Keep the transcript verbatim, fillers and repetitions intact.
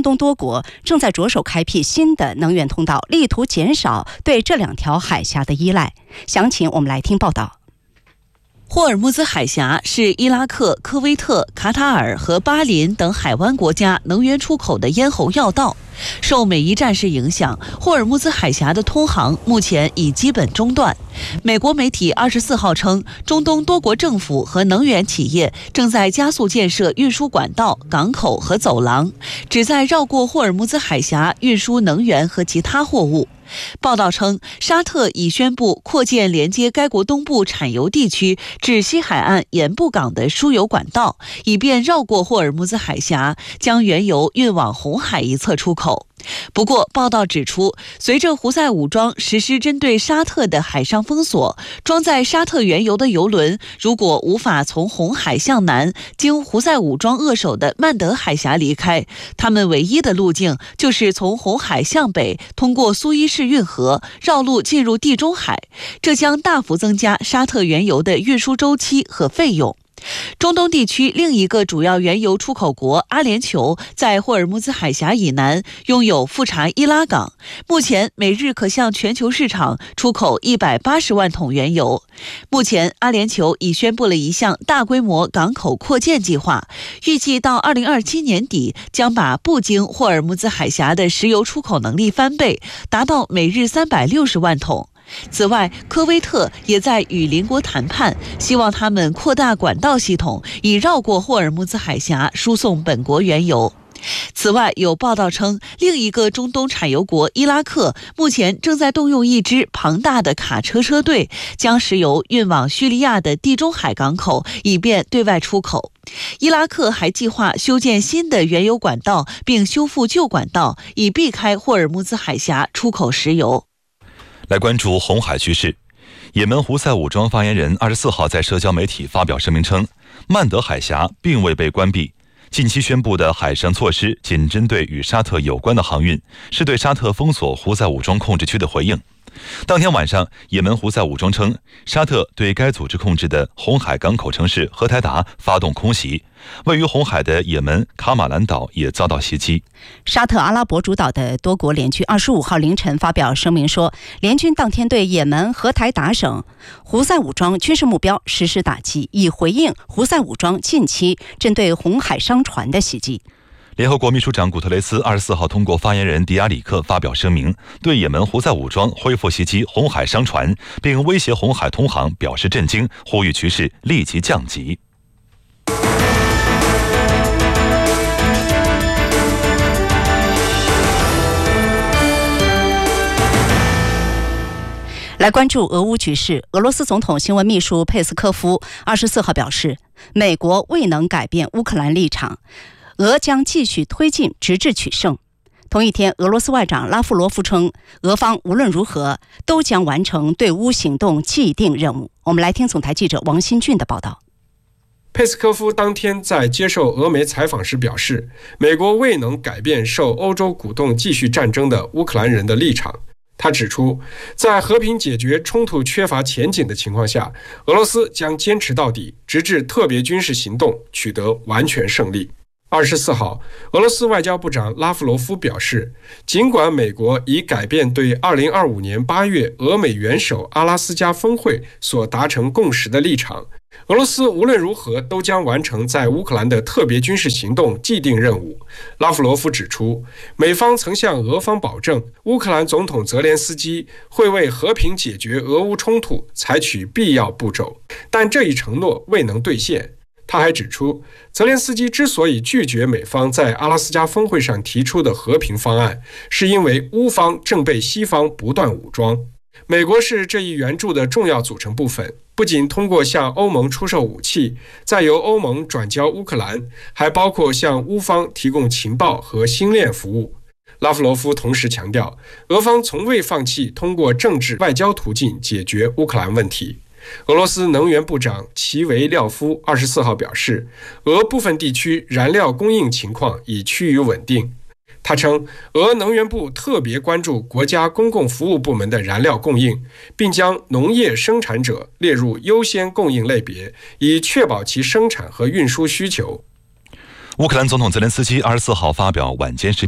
中东多国正在着手开辟新的能源通道，力图减少对这两条海峡的依赖。详情我们来听报道。 霍尔木兹海峡是伊拉克、科威特、卡塔尔和巴林等海湾国家能源出口的咽喉要道。受美伊战事影响，霍尔木兹海峡的通航目前已基本中断。美国媒体二十四号称，中东多国政府和能源企业正在加速建设运输管道、港口和走廊，旨在绕过霍尔木兹海峡运输能源和其他货物。报道称，沙特已宣布扩建连接该国东部产油地区至西海岸盐布港的输油管道，以便绕过霍尔木兹海峡，将原油运往红海一侧出口。不过，报道指出，随着胡塞武装实施针对沙特的海上封锁，装载沙特原油的油轮如果无法从红海向南经胡塞武装扼守的曼德海峡离开，他们唯一的路径就是从红海向北，通过苏伊士运河绕路进入地中海，这将大幅增加沙特原油的运输周期和费用。中东地区另一个主要原油出口国阿联酋在霍尔木兹海峡以南拥有富查伊拉港，目前每日可向全球市场出口一百八十万桶原油。目前阿联酋已宣布了一项大规模港口扩建计划，预计到二零二七年底将把不经霍尔木兹海峡的石油出口能力翻倍，达到每日三百六十万桶。此外，科威特也在与邻国谈判，希望他们扩大管道系统，以绕过霍尔木兹海峡输送本国原油。此外，有报道称，另一个中东产油国伊拉克目前正在动用一支庞大的卡车车队，将石油运往叙利亚的地中海港口，以便对外出口。伊拉克还计划修建新的原油管道，并修复旧管道，以避开霍尔木兹海峡出口石油。 来关注红海局势。也门胡塞武装发言人二十四号在社交媒体发表声明称，曼德海峡并未被关闭，近期宣布的海上措施仅针对与沙特有关的航运，是对沙特封锁胡塞武装控制区的回应。当天晚上，也门胡塞武装称，沙特对该组织控制的红海港口城市荷台达发动空袭，位于红海的也门卡马兰岛也遭到袭击。 沙特阿拉伯主导的多国联军二十五号凌晨发表声明说，联军当天对也门荷台达省胡塞武装军事目标实施打击，以回应胡塞武装近期针对红海商船的袭击。 联合国秘书长古特雷斯二十四号通过发言人迪亚里克发表声明，对也门胡塞武装恢复袭击红海商船并威胁红海通航表示震惊，呼吁局势立即降级。 来关注俄乌局势。俄罗斯总统新闻秘书佩斯科夫二十四号表示，美国未能改变乌克兰立场，俄将继续推进直至取胜。同一天，俄罗斯外长拉夫罗夫称，俄方无论如何都将完成对乌行动既定任务。我们来听总台记者王新俊的报道。 佩斯科夫当天在接受俄媒采访时表示，美国未能改变受欧洲鼓动继续战争的乌克兰人的立场。他指出，在和平解决冲突缺乏前景的情况下，俄罗斯将坚持到底，直至特别军事行动取得完全胜利。二十四号，俄罗斯外交部长拉夫罗夫表示，尽管美国已改变对二零二五年八月俄美元首阿拉斯加峰会所达成共识的立场，俄罗斯无论如何都将完成在乌克兰的特别军事行动既定任务。拉夫罗夫指出，美方曾向俄方保证，乌克兰总统泽连斯基会为和平解决俄乌冲突采取必要步骤，但这一承诺未能兑现。他还指出，泽连斯基之所以拒绝美方在阿拉斯加峰会上提出的和平方案，是因为乌方正被西方不断武装。美国是这一援助的重要组成部分，不仅通过向欧盟出售武器，再由欧盟转交乌克兰，还包括向乌方提供情报和星链服务。拉夫罗夫同时强调，俄方从未放弃通过政治外交途径解决乌克兰问题。俄罗斯能源部长齐维廖夫二十四号表示，俄部分地区燃料供应情况已趋于稳定。他称，俄能源部特别关注国家公共服务部门的燃料供应，并将农业生产者列入优先供应类别，以确保其生产和运输需求。 乌克兰总统泽连斯基二十四号发表晚间视频。